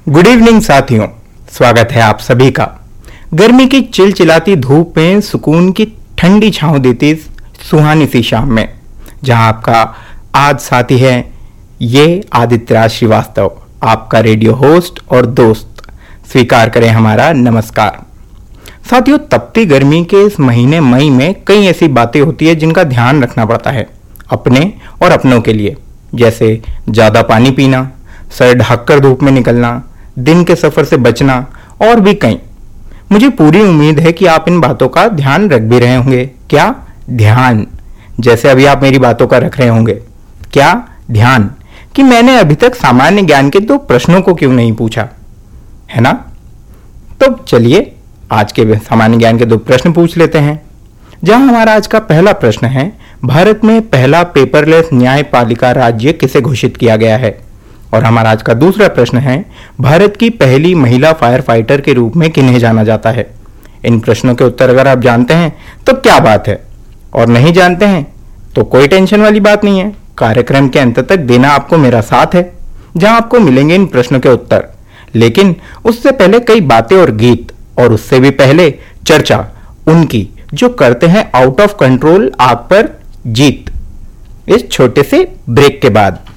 Good evening साथियों, स्वागत है आप सभी का। गर्मी की चिलचिलाती धूप में सुकून की ठंडी छांव देती सुहानी सी शाम में, जहां आपका आज साथी है ये आदित्यराज श्रीवास्तव, आपका रेडियो होस्ट और दोस्त। स्वीकार करें हमारा नमस्कार। साथियों, तपती गर्मी के इस महीने मई में कई ऐसी बातें होती है जिनका ध्यान रखना पड़ता है अपने और अपनों के लिए, जैसे ज्यादा पानी पीना, सर ढककर धूप में निकलना, दिन के सफर से बचना और भी कई। मुझे पूरी उम्मीद है कि आप इन बातों का ध्यान रख भी रहे होंगे। क्या ध्यान? जैसे अभी आप मेरी बातों का रख रहे होंगे। क्या ध्यान कि मैंने अभी तक सामान्य ज्ञान के 2 प्रश्नों को क्यों नहीं पूछा, है ना? तो चलिए आज के सामान्य ज्ञान के 2 प्रश्न पूछ लेते हैं। जहां हमारा आज का पहला प्रश्न है, भारत में पहला पेपरलेस न्यायपालिका राज्य किसे घोषित किया गया है? और हमारा आज का दूसरा प्रश्न है, भारत की पहली महिला फायर फाइटर के रूप में किन्हें जाना जाता है? इन प्रश्नों के उत्तर अगर आप जानते हैं तो क्या बात है, और नहीं जानते हैं तो कोई टेंशन वाली बात नहीं है। कार्यक्रम के अंत तक देना आपको मेरा साथ है, जहां आपको मिलेंगे इन प्रश्नों के उत्तर। लेकिन उससे पहले कई बातें और गीत, और उससे भी पहले चर्चा उनकी जो करते हैं आउट ऑफ कंट्रोल आग पर जीत, इस छोटे से ब्रेक के बाद।